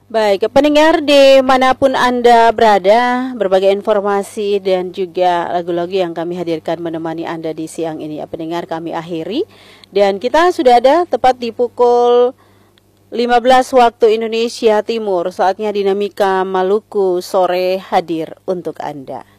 Baik, pendengar dimanapun Anda berada, berbagai informasi dan juga lagu-lagu yang kami hadirkan menemani Anda di siang ini. Ya, pendengar, kami akhiri. Dan kita sudah ada tepat di pukul 15 waktu Indonesia Timur. Saatnya Dinamika Maluku Sore hadir untuk Anda.